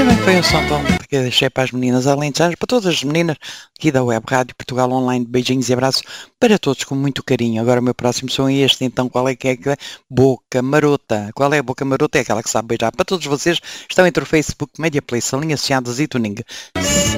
também foi um som tão que deixei para as meninas alentejanas, para todas as meninas aqui da Web Rádio Portugal Online. Beijinhos e abraços para todos com muito carinho. Agora o meu próximo som é este, então qual é que é? Boca Marota. Qual é a Boca Marota? É aquela que sabe beijar. Para todos vocês, estão entre o Facebook, Media Play, Salinha Associadas e Tuning.